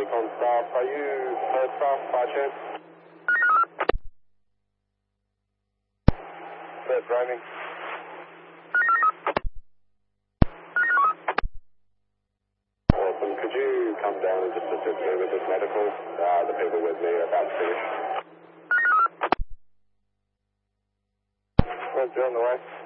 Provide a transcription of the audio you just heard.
on staff. Are you first staff by chance? Third driving. Awesome. Could you come down and just assist me with this medical? The people with me are about to finish. Roger, on the way.